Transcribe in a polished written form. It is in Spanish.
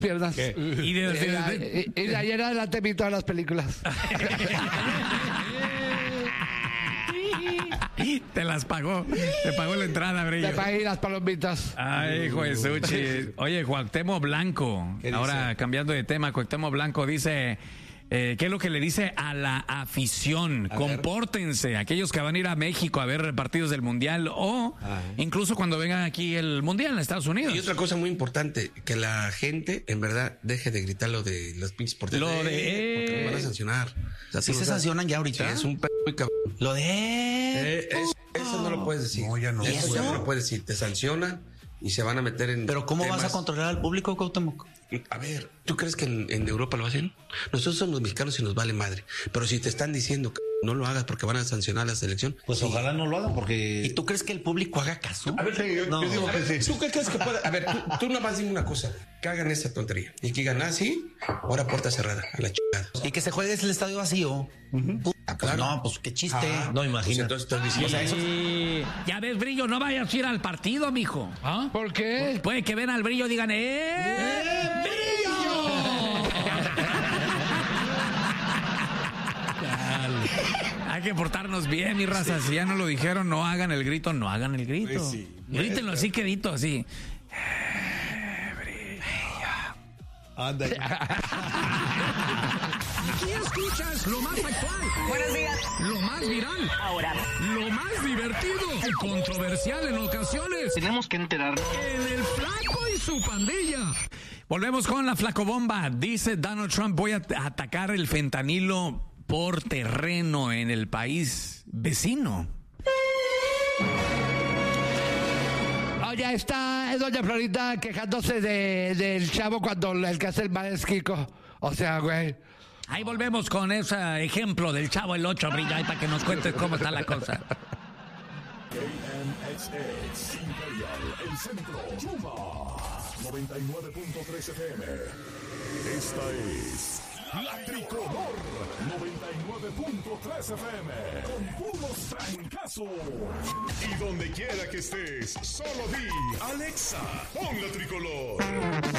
piernas. ¿Qué? Y de ayer en adelante vi todas las películas. Te las pagó. Te pagó la entrada, Brillo. Te pagué las palomitas. Ay, hijo de Suchi. Oye, Cuauhtémoc Blanco. Ahora, cambiando de tema, Cuauhtémoc Blanco dice... ¿qué es lo que le dice a la afición? Compórtense, aquellos que van a ir a México a ver partidos del Mundial o incluso cuando vengan aquí el Mundial en Estados Unidos. Y otra cosa muy importante, que la gente en verdad deje de gritar lo de los pinches porteros. Porque nos van a sancionar. O sea, ¿Sí se sancionan ya ahorita? Sí, es un muy cabrón. Lo de... Eso no lo puedes decir. No, ya no. Eso ya no lo puedes decir. Te sancionan y se van a meter en... Pero ¿cómo temas. vas a controlar al público, Cuauhtémoc? A ver, ¿tú crees que en Europa lo hacen? Nosotros somos los mexicanos y nos vale madre. Pero si te están diciendo que no lo hagas porque van a sancionar la selección... Pues sí. Ojalá no lo hagan porque... ¿Y tú crees que el público haga caso? A ver, yo digo que sí. ¿Tú qué crees que puede? A ver, tú nada más dime una cosa. Que hagan esa tontería. Y que digan, sí, ahora puerta cerrada, a la chingada. Y que se juegue el estadio vacío. Puta, pues claro. no, pues qué chiste. No, imagina. Pues entonces estás diciendo... O sea, eso... Ya ves, Brillo, no vayas a ir al partido, mijo. ¿Ah? ¿Por qué? Puede que ven al Brillo y digan, ¡Brillo! Hay que portarnos bien, mi raza. Si ya no lo dijeron, no hagan el grito, no hagan el grito. Pues sí. Grítenlo así, quedito, así. Anda. Aquí escuchas lo más actual. Buenos días. Lo más viral. Ahora, Lo más divertido y controversial en ocasiones. tenemos que enterarnos. En el Flaco y su pandilla. Volvemos con la flacobomba. Dice Donald Trump, voy a atacar el fentanilo por terreno en el país vecino. Oye, está doña Florita quejándose del chavo cuando el que hace el mal es Kiko. O sea, güey. Ahí volvemos con ese ejemplo del Chavo el 8, Brilla, ahí para que nos cuentes cómo está la cosa. KMXX Imperial, el centro, Yuma, 99.3 FM. Esta es La Tricolor, 99.3 FM, con puros trancazos. Y donde quiera que estés, solo di, Alexa, pon La Tricolor.